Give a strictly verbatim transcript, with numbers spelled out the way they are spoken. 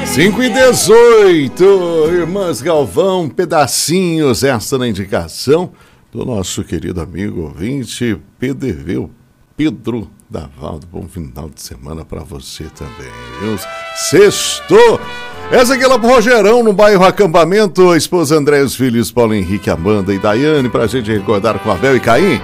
cinco e dezoito, Irmãs Galvão, pedacinhos, essa na indicação do nosso querido amigo ouvinte P D V, o Pedro Davaldo. Bom final de semana para você também, viu? Sextou! Essa aqui é lá pro Rogerão, no bairro Acampamento, a esposa André, os filhos Paulo Henrique, Amanda e Daiane, pra gente recordar com Abel e Caim.